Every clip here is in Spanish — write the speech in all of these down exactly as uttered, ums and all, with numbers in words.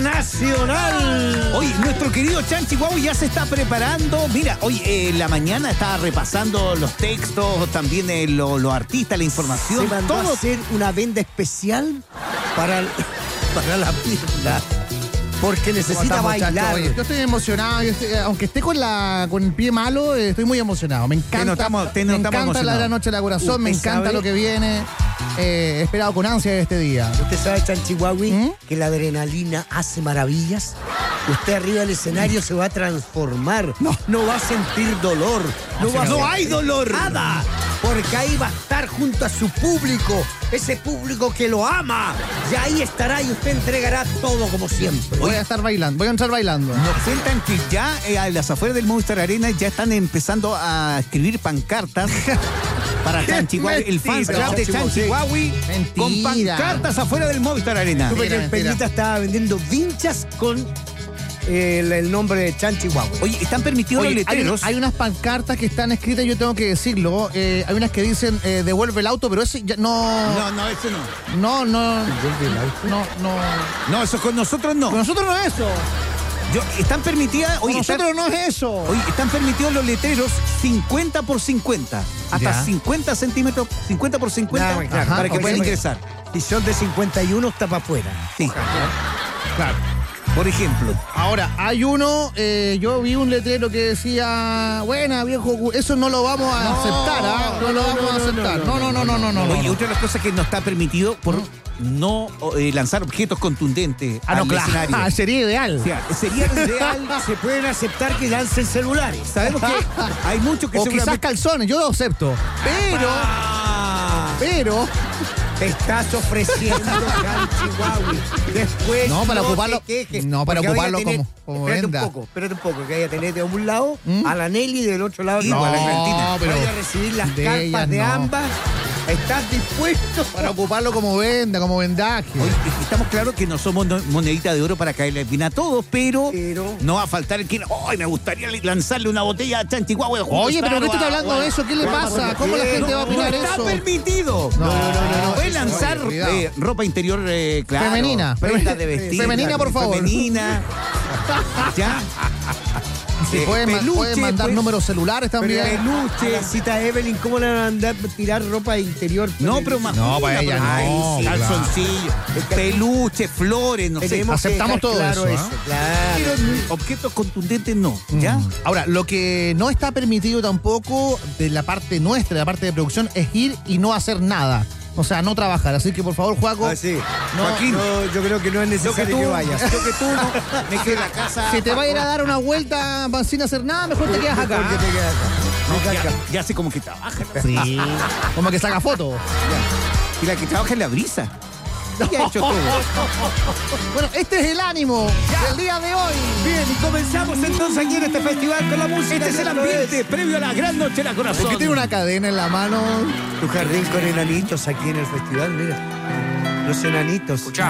internacional. Oye, nuestro querido Chanchi Guau ya se está preparando. Mira, hoy eh, en la mañana estaba repasando los textos, también eh, lo- los artistas, la información. Se mandó todo. a hacer una venda especial para, para la pierna. Porque necesita ¿Cómo estás, bailar. muchacho? Oye, yo estoy emocionado, yo estoy- aunque esté con la con el pie malo, eh, estoy muy emocionado. Me encanta, notamos- te me notamos encanta la emocionado. gran noche de la corazón, me ¿Usted encanta sabe? lo que viene. Eh, he esperado con ansia este día. Usted sabe, Chanchihuahua, ¿Mm? que la adrenalina hace maravillas. Usted arriba del escenario se va a transformar. No. No va a sentir dolor. No, va a no sentir hay dolor. Nada. Porque ahí va a estar junto a su público. Ese público que lo ama. Y ahí estará y usted entregará todo como siempre. Voy a estar bailando, voy a entrar bailando. Nos cuentan que ya eh, a las afueras del Movistar Arena ya están empezando a escribir pancartas para Chanchi Guau, el fan Mentira. club de Chanchi Guau, con Mentira. pancartas afuera del Movistar Arena. Supe que Mentira, el mentira. Peñita estaba vendiendo vinchas con el, el nombre de Chanchihuahua. Oye, están permitidos Oye, los hay, letreros. hay unas pancartas que están escritas, yo tengo que decirlo. eh, hay unas que dicen eh, devuelve el auto, pero ese ya no. No, no, eso no. No, no. No, no. No, eso con nosotros no. Con nosotros no es eso. Yo- están permitidas, Con oye, están, nosotros no es eso. oye, están permitidos los letreros cincuenta por cincuenta. Hasta Ya. cincuenta centímetros, cincuenta por cincuenta, Claro, claro. para que ok. puedan ingresar. Si son de cincuenta y uno, está para afuera. Sí. Claro. Por ejemplo. Ahora, hay uno, eh, yo vi un letrero que decía, buena, viejo, cu-". Eso no lo vamos a No, aceptar, ¿ah? No, no, lo no, vamos no, a no, aceptar. no, No, no, no, no, no, no. Oye, no. otra de las cosas que no está permitido por no eh, lanzar objetos contundentes Ah, no, al claro. escenario. Sería ideal. O sea, sería lo ideal. Se pueden aceptar que lancen celulares. Sabemos que hay muchos que O quizás seguramente... calzones, yo lo acepto. Pero, Ah, pero, te estás ofreciendo, Chanchihuahua. Después No, para te ocuparlo- quejes, no, para porque vaya a ocuparlo tener- como- como espérate venda. un poco, espérate un poco, que vaya a tener de un lado ¿Mm? a la Nelly y del otro lado No, igual a la no, Argentina. pero Vaya a recibir las de carpas ellas de no. ambas. ¿Estás dispuesto? para ocuparlo como venda, como vendaje. Oye, estamos claros que no somos no- monedita de oro para caerle bien a todos, pero, Pero- no va a faltar el que... ¡Ay, me gustaría lanzarle una botella a Chanchihuahua! de jugo Oye, pero ¿qué Star está o a- hablando o a- de eso? ¿Qué le o a- pasa? ¿Cómo la gente va a opinar no está eso? permitido. No, no, no, no, Puede eso, lanzar oye, cuidado. eh, ropa interior, eh, claro. Femenina. Prendas de vestir. Femenina, por favor. Femenina. ¿Ya? Sí, Eh, pueden, ma- peluche, pueden mandar pues. números celulares también. Peluche. La cita Evelyn, ¿cómo le van a mandar tirar ropa interior? No, pero más. No, para pero- ella Ay, no, sí, claro. calzoncillo, peluche, flores, no sé. Tenemos que aceptamos dejar todo claro eso, ¿ah? Claro. Pero objetos contundentes no, ¿ya? Mm. Ahora, lo que no está permitido tampoco de la parte nuestra, de la parte de producción, es ir y no hacer nada. O sea, no trabajar. Así que, por favor, Juaco, Ah, sí. No, Joaquín, no, yo creo que no es Yo que necesario tú, que vayas. yo que tú no, me quedo en la casa. si te va a ir a dar una vuelta sin hacer nada, mejor te quedas acá. Porque te quedas acá. No, Me ya, caca. ya sé como que trabaja. Sí. Como que saca fotos. Y la que trabaja en la brisa. ¿Qué ha hecho todo? Bueno, este es el ánimo del día de hoy. Bien, y comenzamos entonces aquí en este festival con la música. Este es el ambiente previo a la gran noche de la corazón. Porque tiene una cadena en la mano. Tu jardín con enanitos aquí en el festival, mira. Los enanitos. Escucha.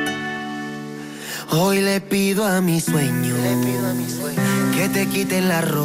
Hoy le pido a mi sueño, que te quiten la ropa.